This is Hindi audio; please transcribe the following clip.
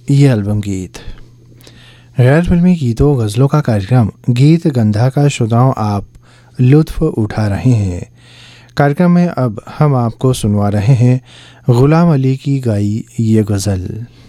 ये एल्बम गीत। गैर फिल्मी गीतों गज़लों का कार्यक्रम गीत गंधा का श्रोताओं आप लुत्फ़ उठा रहे हैं। कार्यक्रम में अब हम आपको सुनवा रहे हैं ग़ुलाम अली की गाई ये गज़ल।